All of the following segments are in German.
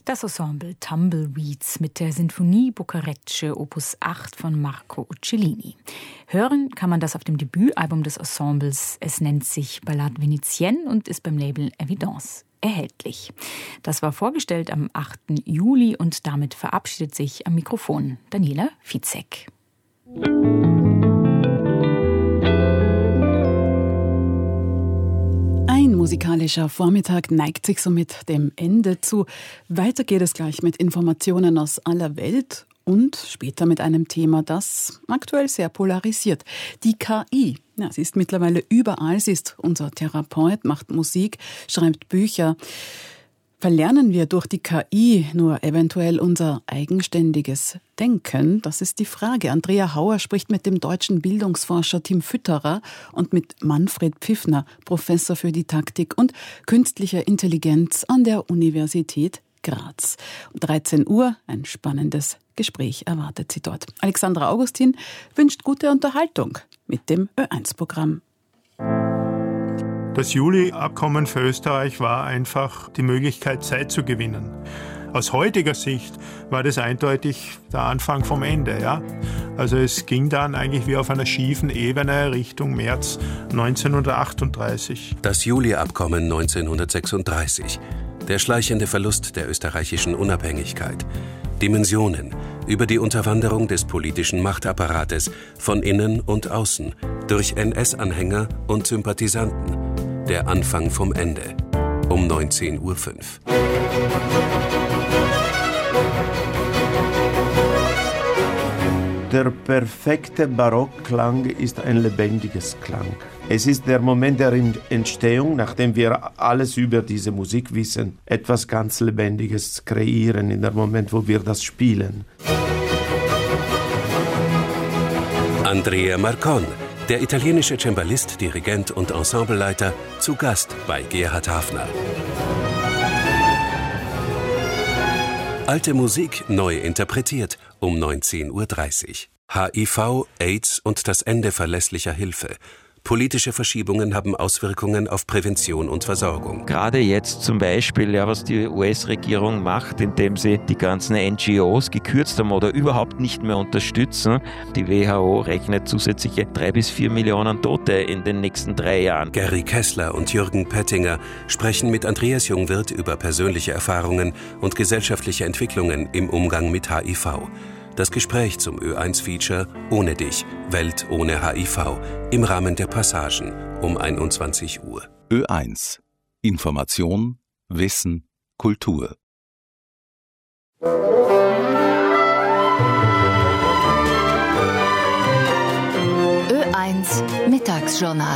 Das Ensemble Tumbleweeds mit der Sinfonie Bucarecce Opus 8 von Marco Uccellini. Hören kann man das auf dem Debütalbum des Ensembles. Es nennt sich Ballade Vénitienne und ist beim Label Evidence erhältlich. Das war vorgestellt am 8. Juli und damit verabschiedet sich am Mikrofon Daniela Fizek. Ein musikalischer Vormittag neigt sich somit dem Ende zu. Weiter geht es gleich mit Informationen aus aller Welt und später mit einem Thema, das aktuell sehr polarisiert. Die KI. Ja, sie ist mittlerweile überall. Sie ist unser Therapeut, macht Musik, schreibt Bücher. Verlernen wir durch die KI nur eventuell unser eigenständiges Denken? Das ist die Frage. Andrea Hauer spricht mit dem deutschen Bildungsforscher Tim Fütterer und mit Manfred Pfiffner, Professor für Didaktik und künstliche Intelligenz an der Universität Graz. Um 13 Uhr ein spannendes Gespräch erwartet sie dort. Alexandra Augustin wünscht gute Unterhaltung mit dem Ö1-Programm. Das Juli-Abkommen für Österreich war einfach die Möglichkeit, Zeit zu gewinnen. Aus heutiger Sicht war das eindeutig der Anfang vom Ende. Ja? Also es ging dann eigentlich wie auf einer schiefen Ebene Richtung März 1938. Das Juli-Abkommen 1936. Der schleichende Verlust der österreichischen Unabhängigkeit. Dimensionen über die Unterwanderung des politischen Machtapparates von innen und außen durch NS-Anhänger und Sympathisanten. Der Anfang vom Ende. Um 19.05 Uhr. Der perfekte Barockklang ist ein lebendiges Klang. Es ist der Moment der Entstehung, nachdem wir alles über diese Musik wissen, etwas ganz Lebendiges kreieren in dem Moment, wo wir das spielen. Andrea Marcon, der italienische Cembalist, Dirigent und Ensembleleiter, zu Gast bei Gerhard Hafner. Alte Musik neu interpretiert um 19.30 Uhr. HIV, AIDS und das Ende verlässlicher Hilfe. Politische Verschiebungen haben Auswirkungen auf Prävention und Versorgung. Gerade jetzt zum Beispiel, was die US-Regierung macht, indem sie die ganzen NGOs gekürzt haben oder überhaupt nicht mehr unterstützen. Die WHO rechnet zusätzliche 3 bis 4 Millionen Tote in den nächsten 3 Jahren. Gary Kessler und Jürgen Pettinger sprechen mit Andreas Jungwirth über persönliche Erfahrungen und gesellschaftliche Entwicklungen im Umgang mit HIV. Das Gespräch zum Ö1-Feature Ohne dich, Welt ohne HIV im Rahmen der Passagen um 21 Uhr. Ö1. Information, Wissen, Kultur. Ö1 Mittagsjournal.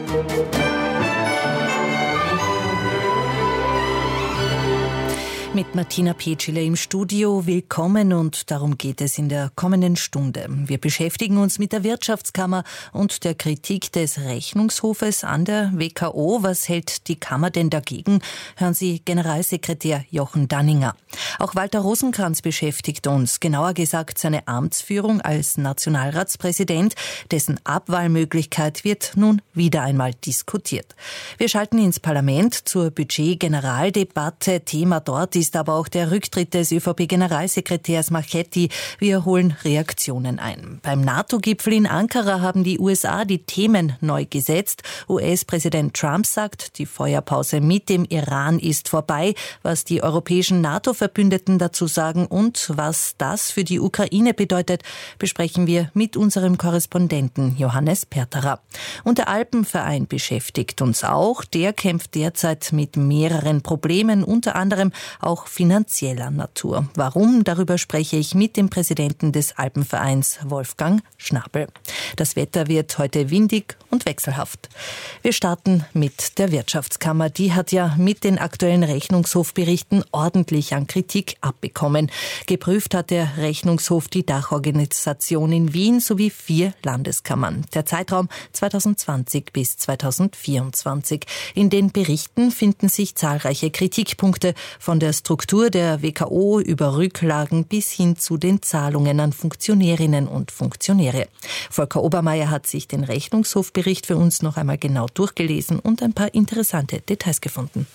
Mit Martina Petschile im Studio. Willkommen und darum geht es in der kommenden Stunde. Wir beschäftigen uns mit der Wirtschaftskammer und der Kritik des Rechnungshofes an der WKO. Was hält die Kammer denn dagegen? Hören Sie Generalsekretär Jochen Danninger. Auch Walter Rosenkranz beschäftigt uns, genauer gesagt seine Amtsführung als Nationalratspräsident. Dessen Abwahlmöglichkeit wird nun wieder einmal diskutiert. Wir schalten ins Parlament zur Budget-Generaldebatte. Thema dort ist aber auch der Rücktritt des ÖVP-Generalsekretärs Marchetti. Wir holen Reaktionen ein. Beim NATO-Gipfel in Ankara haben die USA die Themen neu gesetzt. US-Präsident Trump sagt, die Feuerpause mit dem Iran ist vorbei. Was die europäischen NATO-Verbündeten dazu sagen und was das für die Ukraine bedeutet, besprechen wir mit unserem Korrespondenten Johannes Perterer. Und der Alpenverein beschäftigt uns auch. Der kämpft derzeit mit mehreren Problemen, unter anderem auch finanzieller Natur. Warum? Darüber spreche ich mit dem Präsidenten des Alpenvereins, Wolfgang Schnabel. Das Wetter wird heute windig und wechselhaft. Wir starten mit der Wirtschaftskammer. Die hat ja mit den aktuellen Rechnungshofberichten ordentlich an Kritik abbekommen. Geprüft hat der Rechnungshof die Dachorganisation in Wien sowie 4 Landeskammern. Der Zeitraum 2020 bis 2024. In den Berichten finden sich zahlreiche Kritikpunkte von der Struktur der WKO über Rücklagen bis hin zu den Zahlungen an Funktionärinnen und Funktionäre. Volker Obermeier hat sich den Rechnungshofbericht für uns noch einmal genau durchgelesen und ein paar interessante Details gefunden.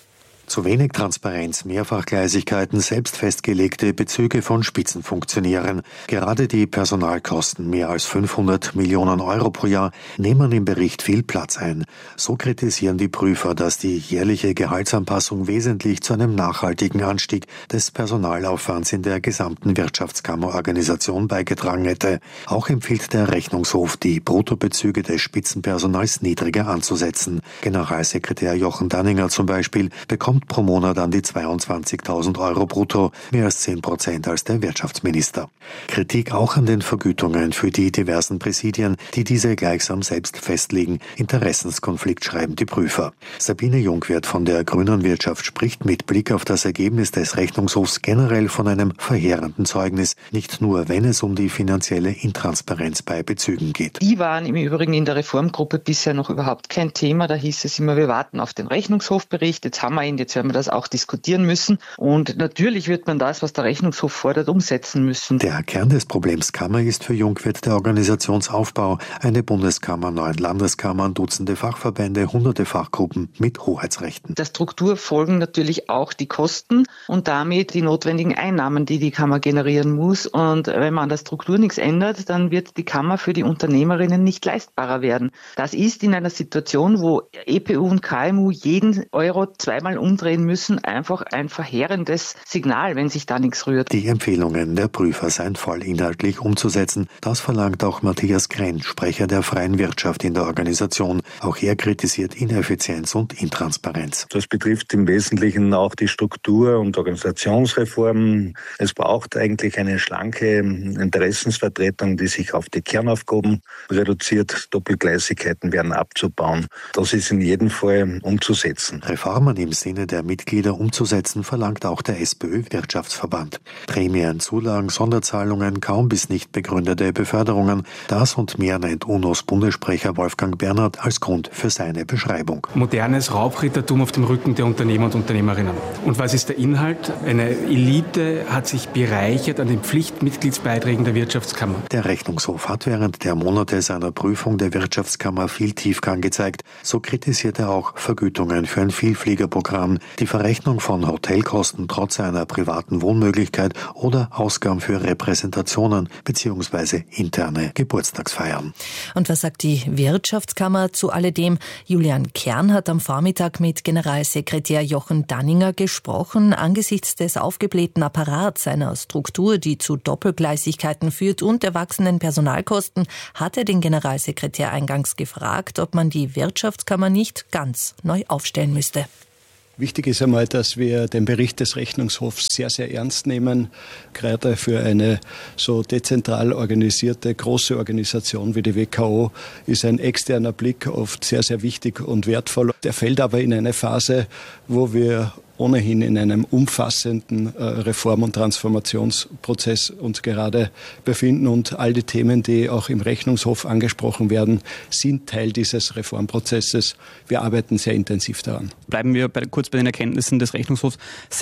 Zu wenig Transparenz, Mehrfachgleisigkeiten, selbst festgelegte Bezüge von Spitzenfunktionären. Gerade die Personalkosten, mehr als 500 Millionen Euro pro Jahr, nehmen im Bericht viel Platz ein. So kritisieren die Prüfer, dass die jährliche Gehaltsanpassung wesentlich zu einem nachhaltigen Anstieg des Personalaufwands in der gesamten Wirtschaftskammerorganisation beigetragen hätte. Auch empfiehlt der Rechnungshof, die Bruttobezüge des Spitzenpersonals niedriger anzusetzen. Generalsekretär Jochen Danninger zum Beispiel bekommt pro Monat an die 22.000 Euro brutto, mehr als 10% als der Wirtschaftsminister. Kritik auch an den Vergütungen für die diversen Präsidien, die diese gleichsam selbst festlegen. Interessenskonflikt, schreiben die Prüfer. Sabine Jungwirth von der Grünen Wirtschaft spricht mit Blick auf das Ergebnis des Rechnungshofs generell von einem verheerenden Zeugnis, nicht nur wenn es um die finanzielle Intransparenz bei Bezügen geht. Die waren im Übrigen in der Reformgruppe bisher noch überhaupt kein Thema. Da hieß es immer, wir warten auf den Rechnungshofbericht. Jetzt haben wir ihn, jetzt werden wir das auch diskutieren müssen. Und natürlich wird man das, was der Rechnungshof fordert, umsetzen müssen. Der Kern des Problems Kammer ist für Jungwirth der Organisationsaufbau. Eine Bundeskammer, 9 Landeskammern, Dutzende Fachverbände, hunderte Fachgruppen mit Hoheitsrechten. Der Struktur folgen natürlich auch die Kosten und damit die notwendigen Einnahmen, die die Kammer generieren muss. Und wenn man an der Struktur nichts ändert, dann wird die Kammer für die Unternehmerinnen nicht leistbarer werden. Das ist in einer Situation, wo EPU und KMU jeden Euro zweimal umdrehen müssen, einfach ein verheerendes Signal, wenn sich da nichts rührt. Die Empfehlungen der Prüfer seien voll inhaltlich umzusetzen. Das verlangt auch Matthias Krenn, Sprecher der freien Wirtschaft in der Organisation. Auch er kritisiert Ineffizienz und Intransparenz. Das betrifft im Wesentlichen auch die Struktur- und Organisationsreform. Es braucht eigentlich eine schlanke Interessensvertretung, die sich auf die Kernaufgaben reduziert. Doppelgleisigkeiten werden abzubauen. Das ist in jedem Fall umzusetzen. Reformen im Sinne der Mitglieder umzusetzen, verlangt auch der SPÖ-Wirtschaftsverband. Prämien, Zulagen, Sonderzahlungen, kaum bis nicht begründete Beförderungen, das und mehr nennt UNOs Bundessprecher Wolfgang Bernhard als Grund für seine Beschreibung. Modernes Raubrittertum auf dem Rücken der Unternehmer und Unternehmerinnen. Und was ist der Inhalt? Eine Elite hat sich bereichert an den Pflichtmitgliedsbeiträgen der Wirtschaftskammer. Der Rechnungshof hat während der Monate seiner Prüfung der Wirtschaftskammer viel Tiefgang gezeigt. So kritisiert er auch Vergütungen für ein Vielfliegerprogramm, die Verrechnung von Hotelkosten trotz einer privaten Wohnmöglichkeit oder Ausgaben für Repräsentationen bzw. interne Geburtstagsfeiern. Und was sagt die Wirtschaftskammer zu alledem? Julian Kern hat am Vormittag mit Generalsekretär Jochen Danninger gesprochen. Angesichts des aufgeblähten Apparats, einer Struktur, die zu Doppelgleisigkeiten führt und der wachsenden Personalkosten, hat er den Generalsekretär eingangs gefragt, ob man die Wirtschaftskammer nicht ganz neu aufstellen müsste. Wichtig ist einmal, dass wir den Bericht des Rechnungshofs sehr, sehr ernst nehmen. Gerade für eine so dezentral organisierte, große Organisation wie die WKO ist ein externer Blick oft sehr, sehr wichtig und wertvoll. Der fällt aber in eine Phase, wo wir ohnehin in einem umfassenden Reform- und Transformationsprozess uns gerade befinden. Und all die Themen, die auch im Rechnungshof angesprochen werden, sind Teil dieses Reformprozesses. Wir arbeiten sehr intensiv daran. Bleiben wir kurz bei den Erkenntnissen des Rechnungshofs.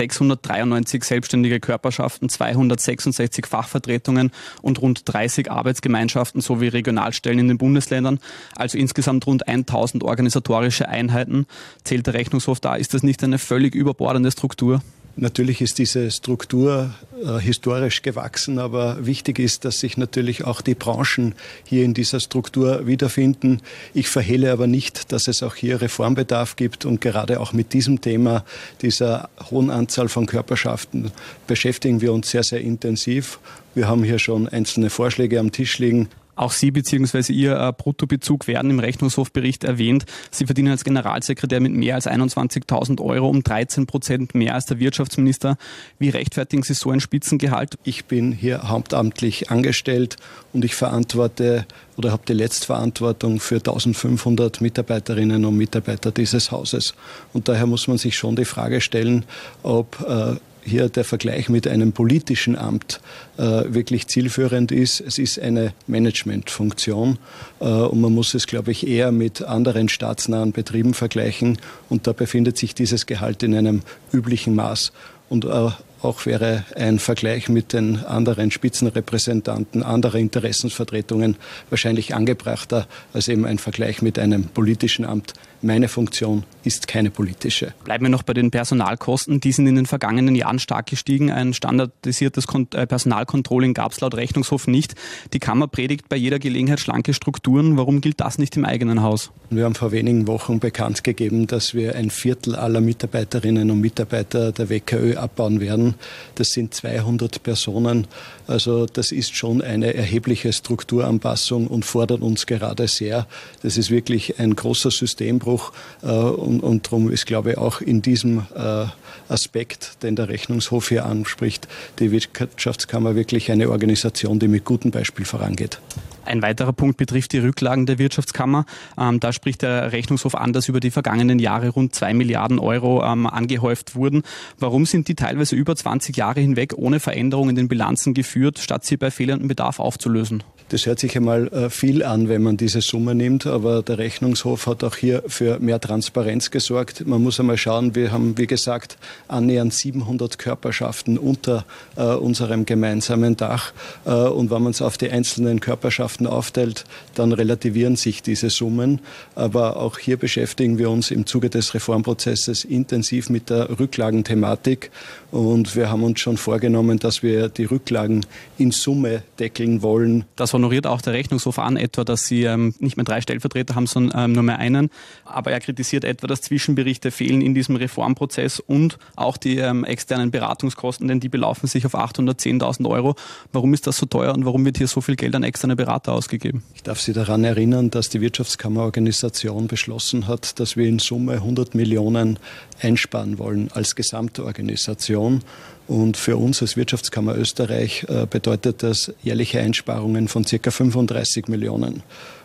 693 selbstständige Körperschaften, 266 Fachvertretungen und rund 30 Arbeitsgemeinschaften sowie Regionalstellen in den Bundesländern. Also insgesamt rund 1000 organisatorische Einheiten. Zählt der Rechnungshof da? Ist das nicht eine völlig überbordende Struktur? Natürlich ist diese Struktur historisch gewachsen, aber wichtig ist, dass sich natürlich auch die Branchen hier in dieser Struktur wiederfinden. Ich verhehle aber nicht, dass es auch hier Reformbedarf gibt und gerade auch mit diesem Thema, dieser hohen Anzahl von Körperschaften, beschäftigen wir uns sehr, sehr intensiv. Wir haben hier schon einzelne Vorschläge am Tisch liegen. Auch Sie bzw. Ihr Bruttobezug werden im Rechnungshofbericht erwähnt. Sie verdienen als Generalsekretär mit mehr als 21.000 Euro, um 13% mehr als der Wirtschaftsminister. Wie rechtfertigen Sie so ein Spitzengehalt? Ich bin hier hauptamtlich angestellt und ich verantworte oder habe die Letztverantwortung für 1500 Mitarbeiterinnen und Mitarbeiter dieses Hauses. Und daher muss man sich schon die Frage stellen, ob hier der Vergleich mit einem politischen Amt wirklich zielführend ist. Es ist eine Managementfunktion und man muss es, glaube ich, eher mit anderen staatsnahen Betrieben vergleichen. Und da befindet sich dieses Gehalt in einem üblichen Maß. Und auch wäre ein Vergleich mit den anderen Spitzenrepräsentanten anderer Interessensvertretungen wahrscheinlich angebrachter als eben ein Vergleich mit einem politischen Amt. Meine Funktion ist keine politische. Bleiben wir noch bei den Personalkosten. Die sind in den vergangenen Jahren stark gestiegen. Ein standardisiertes Personalcontrolling gab es laut Rechnungshof nicht. Die Kammer predigt bei jeder Gelegenheit schlanke Strukturen. Warum gilt das nicht im eigenen Haus? Wir haben vor wenigen Wochen bekannt gegeben, dass wir 1/4 aller Mitarbeiterinnen und Mitarbeiter der WKÖ abbauen werden. Das sind 200 Personen. Also das ist schon eine erhebliche Strukturanpassung und fordert uns gerade sehr. Das ist wirklich ein großer Systembruch und darum ist, glaube ich, auch in diesem Aspekt, den der Rechnungshof hier anspricht, die Wirtschaftskammer wirklich eine Organisation, die mit gutem Beispiel vorangeht. Ein weiterer Punkt betrifft die Rücklagen der Wirtschaftskammer. Da spricht der Rechnungshof an, dass über die vergangenen Jahre rund 2 Milliarden Euro angehäuft wurden. Warum sind die teilweise über 20 Jahre hinweg ohne Veränderung in den Bilanzen geführt, statt sie bei fehlendem Bedarf aufzulösen? Das hört sich einmal viel an, wenn man diese Summe nimmt, aber der Rechnungshof hat auch hier für mehr Transparenz gesorgt. Man muss einmal schauen, wir haben, wie gesagt, annähernd 700 Körperschaften unter unserem gemeinsamen Dach. Und wenn man es auf die einzelnen Körperschaften aufteilt, dann relativieren sich diese Summen. Aber auch hier beschäftigen wir uns im Zuge des Reformprozesses intensiv mit der Rücklagenthematik. Und wir haben uns schon vorgenommen, dass wir die Rücklagen in Summe deckeln wollen. Das honoriert auch der Rechnungshof an, etwa, dass sie nicht mehr 3 Stellvertreter haben, sondern nur mehr einen. Aber er kritisiert etwa, dass Zwischenberichte fehlen in diesem Reformprozess und auch die externen Beratungskosten, denn die belaufen sich auf 810.000 Euro. Warum ist das so teuer und warum wird hier so viel Geld an externe Berater ausgegeben? Ich darf Sie daran erinnern, dass die Wirtschaftskammerorganisation beschlossen hat, dass wir in Summe 100 Millionen einsparen wollen als Gesamtorganisation. Und für uns als Wirtschaftskammer Österreich bedeutet das jährliche Einsparungen von ca. 35 Millionen.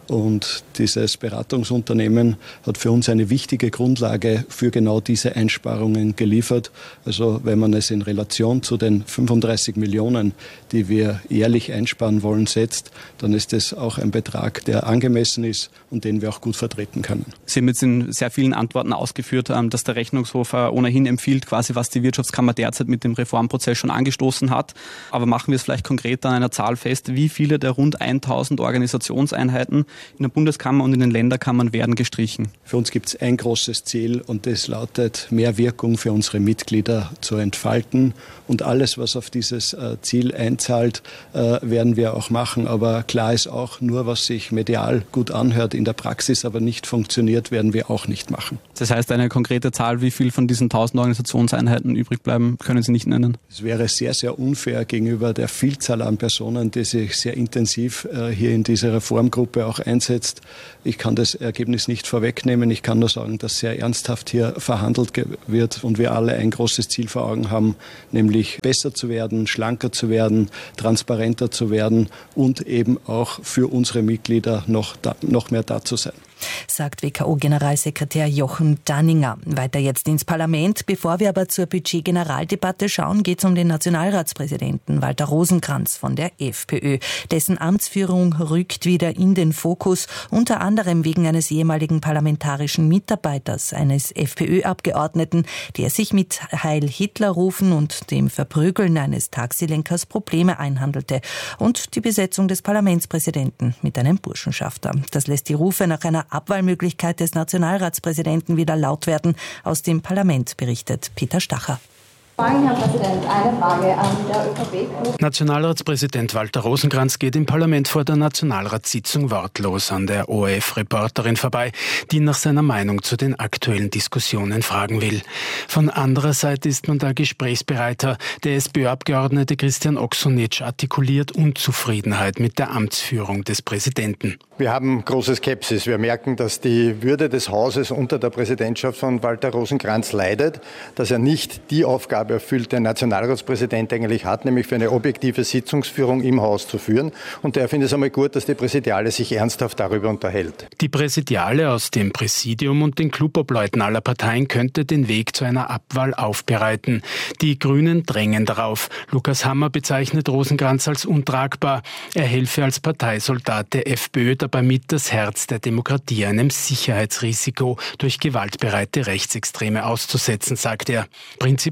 Und dieses Beratungsunternehmen hat für uns eine wichtige Grundlage für genau diese Einsparungen geliefert. Also wenn man es in Relation zu den 35 Millionen, die wir jährlich einsparen wollen, setzt, dann ist es auch ein Betrag, der angemessen ist und den wir auch gut vertreten können. Sie haben jetzt in sehr vielen Antworten ausgeführt, dass der Rechnungshof ohnehin empfiehlt, quasi was die Wirtschaftskammer derzeit mit dem Reformprozess schon angestoßen hat. Aber machen wir es vielleicht konkret an einer Zahl fest, wie viele der rund 1000 Organisationseinheiten in der Bundeskammer und in den Länderkammern werden gestrichen? Für uns gibt es ein großes Ziel und das lautet, mehr Wirkung für unsere Mitglieder zu entfalten. Und alles, was auf dieses Ziel einzahlt, werden wir auch machen. Aber klar ist auch, nur was sich medial gut anhört, in der Praxis aber nicht funktioniert, werden wir auch nicht machen. Das heißt, eine konkrete Zahl, wie viel von diesen 1000 Organisationseinheiten übrig bleiben, können Sie nicht nennen? Es wäre sehr, sehr unfair gegenüber der Vielzahl an Personen, die sich sehr intensiv hier in dieser Reformgruppe auch einsetzt. Ich kann das Ergebnis nicht vorwegnehmen. Ich kann nur sagen, dass sehr ernsthaft hier verhandelt wird und wir alle ein großes Ziel vor Augen haben, nämlich besser zu werden, schlanker zu werden, transparenter zu werden und eben auch für unsere Mitglieder noch mehr da zu sein. Sagt WKO-Generalsekretär Jochen Danninger. Weiter jetzt ins Parlament. Bevor wir aber zur Budget-Generaldebatte schauen, geht es um den Nationalratspräsidenten Walter Rosenkranz von der FPÖ. Dessen Amtsführung rückt wieder in den Fokus, unter anderem wegen eines ehemaligen parlamentarischen Mitarbeiters, eines FPÖ-Abgeordneten, der sich mit Heil-Hitler-Rufen und dem Verprügeln eines Taxilenkers Probleme einhandelte, und die Besetzung des Parlamentspräsidenten mit einem Burschenschafter. Das lässt die Rufe nach einer Abwahlmöglichkeit des Nationalratspräsidenten wieder laut werden. Aus dem Parlament berichtet Peter Stacher. Herr Präsident, eine Frage an der ÖVP. Nationalratspräsident Walter Rosenkranz geht im Parlament vor der Nationalratssitzung wortlos an der ORF-Reporterin vorbei, die nach seiner Meinung zu den aktuellen Diskussionen fragen will. Von anderer Seite ist man da gesprächsbereiter. Der SPÖ-Abgeordnete Christian Oksonitsch artikuliert Unzufriedenheit mit der Amtsführung des Präsidenten. Wir haben große Skepsis. Wir merken, dass die Würde des Hauses unter der Präsidentschaft von Walter Rosenkranz leidet, dass er nicht die Aufgabe erfüllt, der Nationalratspräsident eigentlich hat, nämlich für eine objektive Sitzungsführung im Haus zu führen. Und daher finde ich es einmal gut, dass die Präsidiale sich ernsthaft darüber unterhält. Die Präsidiale aus dem Präsidium und den Clubobleuten aller Parteien könnte den Weg zu einer Abwahl aufbereiten. Die Grünen drängen darauf. Lukas Hammer bezeichnet Rosenkranz als untragbar. Er helfe als Parteisoldat der FPÖ dabei mit, das Herz der Demokratie einem Sicherheitsrisiko durch gewaltbereite Rechtsextreme auszusetzen, sagt er. Prinzipiell können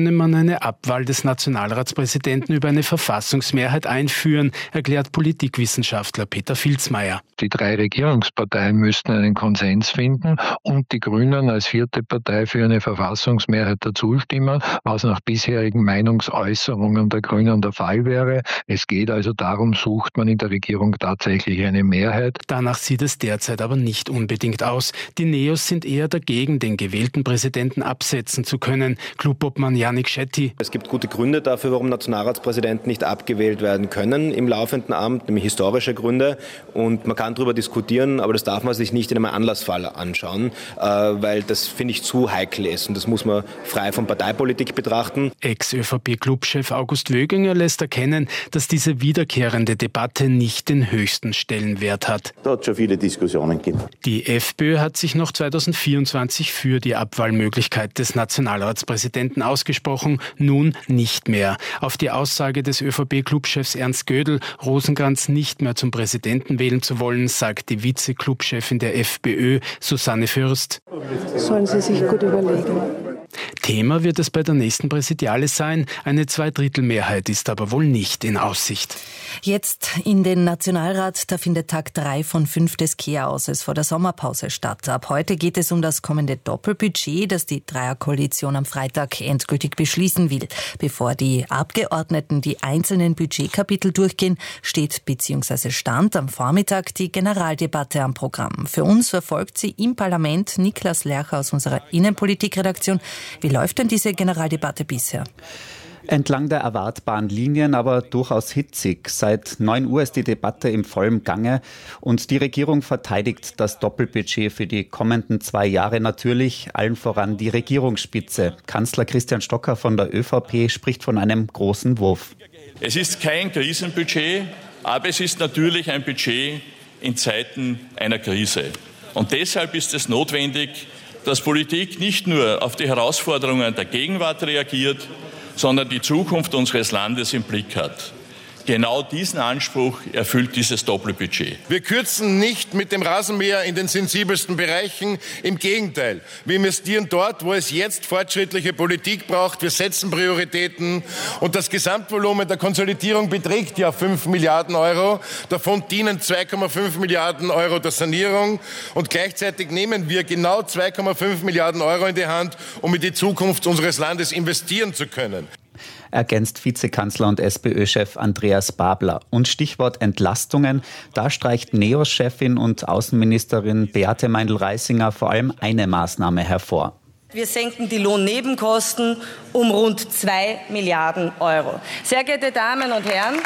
könne man eine Abwahl des Nationalratspräsidenten über eine Verfassungsmehrheit einführen, erklärt Politikwissenschaftler Peter Filzmeier. Die 3 Regierungsparteien müssten einen Konsens finden und die Grünen als 4. Partei für eine Verfassungsmehrheit dazu stimmen, was nach bisherigen Meinungsäußerungen der Grünen der Fall wäre. Es geht also darum, sucht man in der Regierung tatsächlich eine Mehrheit. Danach sieht es derzeit aber nicht unbedingt aus. Die Neos sind eher dagegen, den gewählten Präsidenten absetzen zu können. Clubobmann Yannick Shetty. Es gibt gute Gründe dafür, warum Nationalratspräsidenten nicht abgewählt werden können im laufenden Amt, nämlich historische Gründe. Und man kann darüber diskutieren, aber das darf man sich nicht in einem Anlassfall anschauen, weil das, finde ich, zu heikel ist. Und das muss man frei von Parteipolitik betrachten. Ex-ÖVP-Clubchef August Wöginger lässt erkennen, dass diese wiederkehrende Debatte nicht den höchsten Stellenwert hat. Da hat es schon viele Diskussionen gegeben. Die FPÖ hat sich noch 2024 für die Abwahlmöglichkeit des Nationalratspräsidenten ausgesprochen, nun nicht mehr. Auf die Aussage des ÖVP-Clubchefs Ernst Gödel, Rosenkranz nicht mehr zum Präsidenten wählen zu wollen, sagt die Vize-Clubchefin der FPÖ, Susanne Fürst. Sollen Sie sich gut überlegen. Thema wird es bei der nächsten Präsidiale sein. Eine 2/3-Mehrheit ist aber wohl nicht in Aussicht. Jetzt in den Nationalrat, da findet Tag 3 von 5 des Kehrhauses vor der Sommerpause statt. Ab heute geht es um das kommende Doppelbudget, das die Dreierkoalition am Freitag endgültig beschließen will. Bevor die Abgeordneten die einzelnen Budgetkapitel durchgehen, steht bzw. stand am Vormittag die Generaldebatte am Programm. Für uns verfolgt sie im Parlament Niklas Lercher aus unserer Innenpolitikredaktion. Wie läuft denn diese Generaldebatte bisher? Entlang der erwartbaren Linien, aber durchaus hitzig. Seit 9 Uhr ist die Debatte im vollen Gange und die Regierung verteidigt das Doppelbudget für die kommenden 2 Jahre natürlich, allen voran die Regierungsspitze. Kanzler Christian Stocker von der ÖVP spricht von einem großen Wurf. Es ist kein Krisenbudget, aber es ist natürlich ein Budget in Zeiten einer Krise. Und deshalb ist es notwendig, dass Politik nicht nur auf die Herausforderungen der Gegenwart reagiert, sondern die Zukunft unseres Landes im Blick hat. Genau diesen Anspruch erfüllt dieses Doppelbudget. Wir kürzen nicht mit dem Rasenmäher in den sensibelsten Bereichen. Im Gegenteil, wir investieren dort, wo es jetzt fortschrittliche Politik braucht. Wir setzen Prioritäten und das Gesamtvolumen der Konsolidierung beträgt ja 5 Milliarden Euro. Davon dienen 2,5 Milliarden Euro der Sanierung und gleichzeitig nehmen wir genau 2,5 Milliarden Euro in die Hand, um in die Zukunft unseres Landes investieren zu können. Ergänzt Vizekanzler und SPÖ-Chef Andreas Babler. Und Stichwort Entlastungen, da streicht NEOS-Chefin und Außenministerin Beate Meindl-Reisinger vor allem eine Maßnahme hervor. Wir senken die Lohnnebenkosten um rund 2 Milliarden Euro. Sehr geehrte Damen und Herren,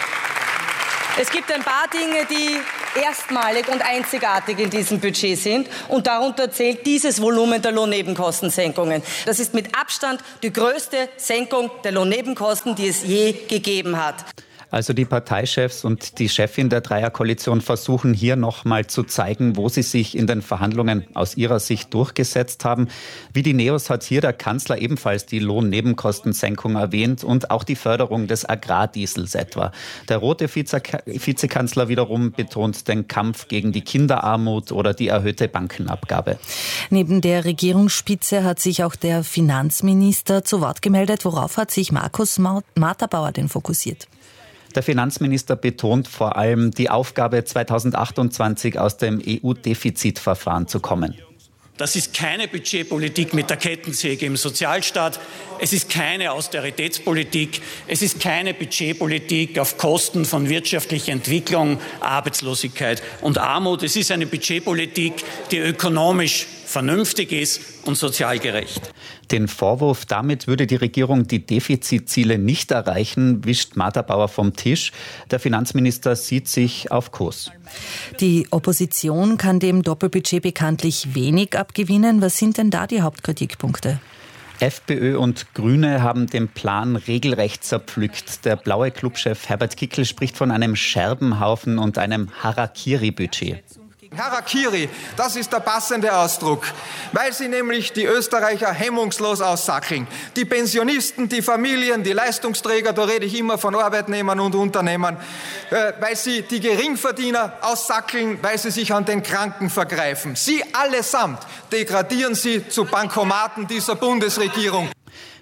es gibt ein paar Dinge, die erstmalig und einzigartig in diesem Budget sind. Und darunter zählt dieses Volumen der Lohnnebenkostensenkungen. Das ist mit Abstand die größte Senkung der Lohnnebenkosten, die es je gegeben hat. Also die Parteichefs und die Chefin der Dreierkoalition versuchen hier nochmal zu zeigen, wo sie sich in den Verhandlungen aus ihrer Sicht durchgesetzt haben. Wie die Neos hat hier der Kanzler ebenfalls die Lohnnebenkostensenkung erwähnt und auch die Förderung des Agrardiesels etwa. Der rote Vizekanzler wiederum betont den Kampf gegen die Kinderarmut oder die erhöhte Bankenabgabe. Neben der Regierungsspitze hat sich auch der Finanzminister zu Wort gemeldet. Worauf hat sich Markus Marterbauer denn fokussiert? Der Finanzminister betont vor allem die Aufgabe, 2028 aus dem EU-Defizitverfahren zu kommen. Das ist keine Budgetpolitik mit der Kettensäge im Sozialstaat. Es ist keine Austeritätspolitik. Es ist keine Budgetpolitik auf Kosten von wirtschaftlicher Entwicklung, Arbeitslosigkeit und Armut. Es ist eine Budgetpolitik, die ökonomisch vernünftig ist und sozial gerecht. Den Vorwurf, damit würde die Regierung die Defizitziele nicht erreichen, wischt Marterbauer vom Tisch. Der Finanzminister sieht sich auf Kurs. Die Opposition kann dem Doppelbudget bekanntlich wenig abgewinnen. Was sind denn da die Hauptkritikpunkte? FPÖ und Grüne haben den Plan regelrecht zerpflückt. Der blaue Clubchef Herbert Kickl spricht von einem Scherbenhaufen und einem Harakiri-Budget. Harakiri, das ist der passende Ausdruck, weil sie nämlich die Österreicher hemmungslos aussackeln. Die Pensionisten, die Familien, die Leistungsträger, da rede ich immer von Arbeitnehmern und Unternehmern, weil sie die Geringverdiener aussackeln, weil sie sich an den Kranken vergreifen. Sie allesamt degradieren sie zu Bankomaten dieser Bundesregierung.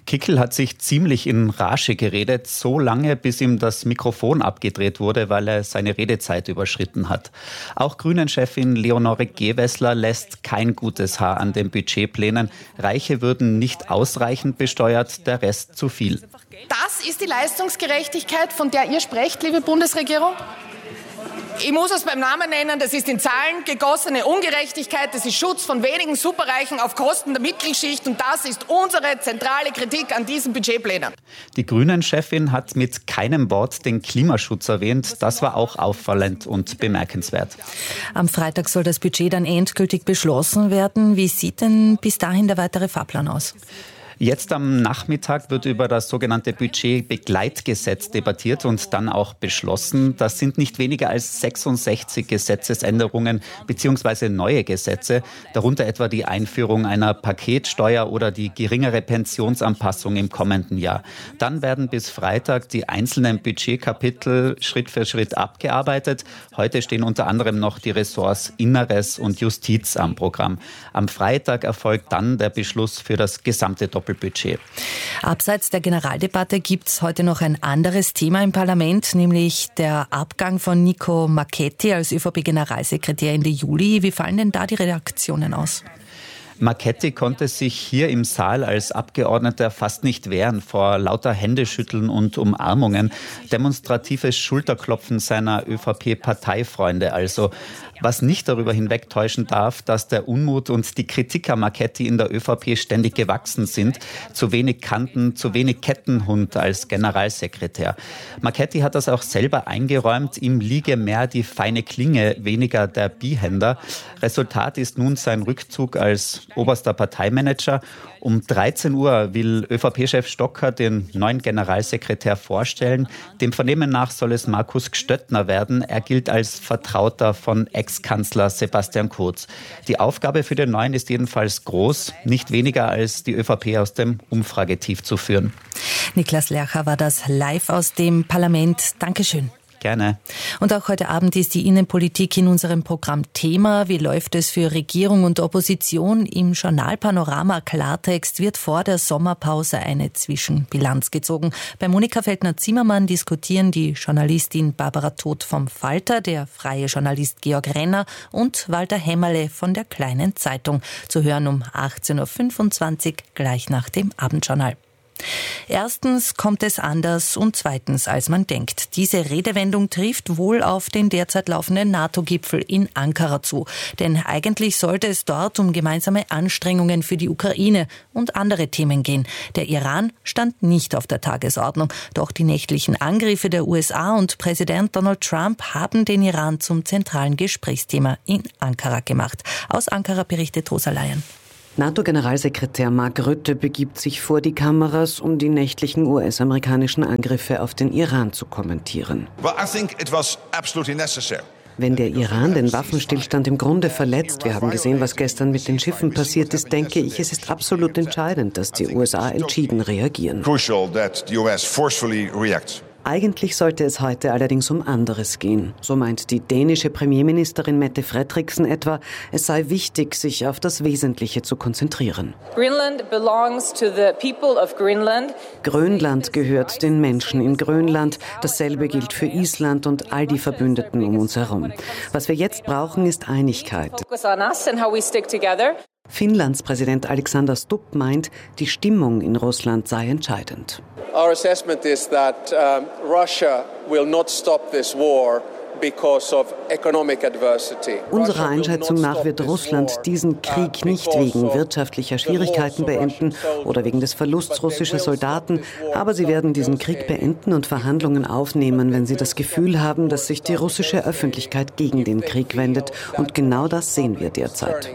Kickl hat sich ziemlich in Rage geredet, so lange, bis ihm das Mikrofon abgedreht wurde, weil er seine Redezeit überschritten hat. Auch Grünen-Chefin Leonore Gewessler lässt kein gutes Haar an den Budgetplänen. Reiche würden nicht ausreichend besteuert, der Rest zu viel. Das ist die Leistungsgerechtigkeit, von der ihr sprecht, liebe Bundesregierung? Ich muss es beim Namen nennen, das ist in Zahlen gegossene Ungerechtigkeit, das ist Schutz von wenigen Superreichen auf Kosten der Mittelschicht und das ist unsere zentrale Kritik an diesen Budgetplänen. Die Grünen-Chefin hat mit keinem Wort den Klimaschutz erwähnt. Das war auch auffallend und bemerkenswert. Am Freitag soll das Budget dann endgültig beschlossen werden. Wie sieht denn bis dahin der weitere Fahrplan aus? Jetzt am Nachmittag wird über das sogenannte Budgetbegleitgesetz debattiert und dann auch beschlossen. Das sind nicht weniger als 66 Gesetzesänderungen bzw. neue Gesetze, darunter etwa die Einführung einer Paketsteuer oder die geringere Pensionsanpassung im kommenden Jahr. Dann werden bis Freitag die einzelnen Budgetkapitel Schritt für Schritt abgearbeitet. Heute stehen unter anderem noch die Ressorts Inneres und Justiz am Programm. Am Freitag erfolgt dann der Beschluss für das gesamte Doppelbudget. Abseits der Generaldebatte gibt es heute noch ein anderes Thema im Parlament, nämlich der Abgang von Nico Marchetti als ÖVP-Generalsekretär Ende Juli. Wie fallen denn da die Reaktionen aus? Marchetti konnte sich hier im Saal als Abgeordneter fast nicht wehren vor lauter Händeschütteln und Umarmungen, demonstratives Schulterklopfen seiner ÖVP-Parteifreunde also. Was nicht darüber hinwegtäuschen darf, dass der Unmut und die Kritik an Marchetti in der ÖVP ständig gewachsen sind. Zu wenig Kanten, zu wenig Kettenhund als Generalsekretär. Marchetti hat das auch selber eingeräumt. Ihm liege mehr die feine Klinge, weniger der Bihänder. Resultat ist nun sein Rückzug als oberster Parteimanager. Um 13 Uhr will ÖVP-Chef Stocker den neuen Generalsekretär vorstellen. Dem Vernehmen nach soll es Markus Gstöttner werden. Er gilt als Vertrauter von Ex-Kanzler Sebastian Kurz. Die Aufgabe für den Neuen ist jedenfalls groß, nicht weniger als die ÖVP aus dem Umfragetief zu führen. Niklas Lercher war das live aus dem Parlament. Dankeschön. Gerne. Und auch heute Abend ist die Innenpolitik in unserem Programm Thema. Wie läuft es für Regierung und Opposition? Im Journal Panorama Klartext wird vor der Sommerpause eine Zwischenbilanz gezogen. Bei Monika Feldner-Zimmermann diskutieren die Journalistin Barbara Todt vom Falter, der freie Journalist Georg Renner und Walter Hämmerle von der Kleinen Zeitung. Zu hören um 18.25 Uhr, gleich nach dem Abendjournal. Erstens kommt es anders und zweitens, als man denkt. Diese Redewendung trifft wohl auf den derzeit laufenden NATO-Gipfel in Ankara zu. Denn eigentlich sollte es dort um gemeinsame Anstrengungen für die Ukraine und andere Themen gehen. Der Iran stand nicht auf der Tagesordnung. Doch die nächtlichen Angriffe der USA und Präsident Donald Trump haben den Iran zum zentralen Gesprächsthema in Ankara gemacht. Aus Ankara berichtet Rosa Laien. NATO-Generalsekretär Mark Rutte begibt sich vor die Kameras, um die nächtlichen US-amerikanischen Angriffe auf den Iran zu kommentieren. Wenn der Iran den Waffenstillstand im Grunde verletzt, wir haben gesehen, was gestern mit den Schiffen passiert ist, denke ich, es ist absolut entscheidend, dass die USA entschieden reagieren. Eigentlich sollte es heute allerdings um anderes gehen. So meint die dänische Premierministerin Mette Frederiksen etwa, es sei wichtig, sich auf das Wesentliche zu konzentrieren. Grönland gehört den Menschen in Grönland. Dasselbe gilt für Island und all die Verbündeten um uns herum. Was wir jetzt brauchen, ist Einigkeit. Finnlands Präsident Alexander Stubb meint, die Stimmung in Russland sei entscheidend. Our assessment is that Russia will not stop this war because of economic adversity. Unserer Einschätzung nach wird Russland diesen Krieg nicht wegen wirtschaftlicher Schwierigkeiten beenden oder wegen des Verlusts russischer Soldaten, aber sie werden diesen Krieg beenden und Verhandlungen aufnehmen, wenn sie das Gefühl haben, dass sich die russische Öffentlichkeit gegen den Krieg wendet. Und genau das sehen wir derzeit.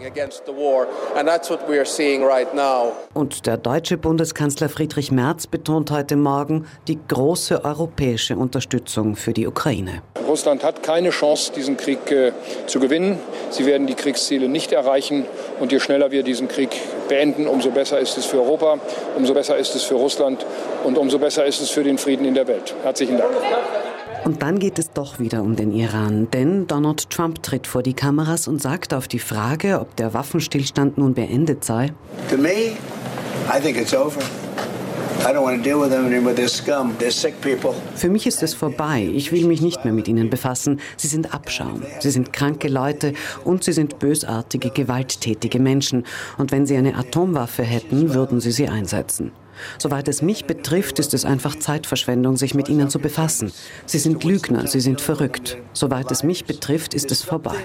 Und der deutsche Bundeskanzler Friedrich Merz betont heute Morgen die große europäische Unterstützung für die Ukraine. Russland hat keine Chance, diesen Krieg zu gewinnen. Sie werden die Kriegsziele nicht erreichen. Und je schneller wir diesen Krieg beenden, umso besser ist es für Europa, umso besser ist es für Russland und umso besser ist es für den Frieden in der Welt. Herzlichen Dank. Und dann geht es doch wieder um den Iran, denn Donald Trump tritt vor die Kameras und sagt auf die Frage, ob der Waffenstillstand nun beendet sei: To me, I think it's over. Für mich ist es vorbei. Ich will mich nicht mehr mit ihnen befassen. Sie sind Abschaum. Sie sind kranke Leute und sie sind bösartige, gewalttätige Menschen. Und wenn sie eine Atomwaffe hätten, würden sie sie einsetzen. Soweit es mich betrifft, ist es einfach Zeitverschwendung, sich mit ihnen zu befassen. Sie sind Lügner, sie sind verrückt. Soweit es mich betrifft, ist es vorbei.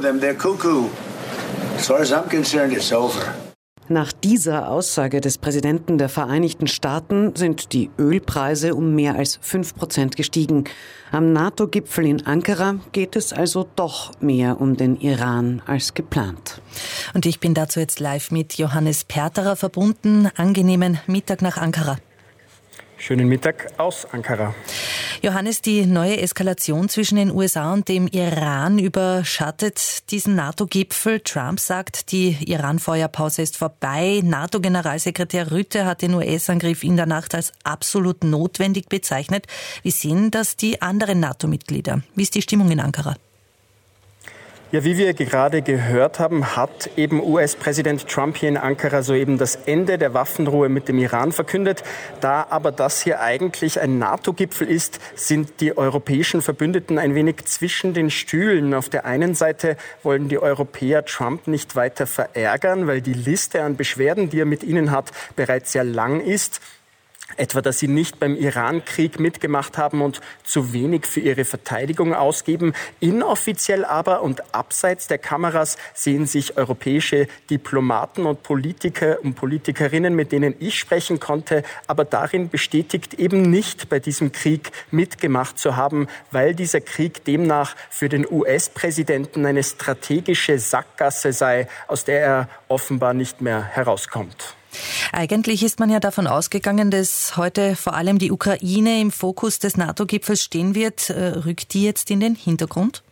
Nach dieser Aussage des Präsidenten der Vereinigten Staaten sind die Ölpreise um mehr als 5% gestiegen. Am NATO-Gipfel in Ankara geht es also doch mehr um den Iran als geplant. Und ich bin dazu jetzt live mit Johannes Perterer verbunden. Angenehmen Mittag nach Ankara. Schönen Mittag aus Ankara. Johannes, die neue Eskalation zwischen den USA und dem Iran überschattet diesen NATO-Gipfel. Trump sagt, die Iran-Feuerpause ist vorbei. NATO-Generalsekretär Rutte hat den US-Angriff in der Nacht als absolut notwendig bezeichnet. Wie sehen das die anderen NATO-Mitglieder? Wie ist die Stimmung in Ankara? Ja, wie wir gerade gehört haben, hat eben US-Präsident Trump hier in Ankara soeben das Ende der Waffenruhe mit dem Iran verkündet. Da aber das hier eigentlich ein NATO-Gipfel ist, sind die europäischen Verbündeten ein wenig zwischen den Stühlen. Auf der einen Seite wollen die Europäer Trump nicht weiter verärgern, weil die Liste an Beschwerden, die er mit ihnen hat, bereits sehr lang ist. Etwa, dass sie nicht beim Iran-Krieg mitgemacht haben und zu wenig für ihre Verteidigung ausgeben. Inoffiziell aber und abseits der Kameras sehen sich europäische Diplomaten und Politiker und Politikerinnen, mit denen ich sprechen konnte, aber darin bestätigt, eben nicht bei diesem Krieg mitgemacht zu haben, weil dieser Krieg demnach für den US-Präsidenten eine strategische Sackgasse sei, aus der er offenbar nicht mehr herauskommt. Eigentlich ist man ja davon ausgegangen, dass heute vor allem die Ukraine im Fokus des NATO-Gipfels stehen wird. Rückt die jetzt in den Hintergrund?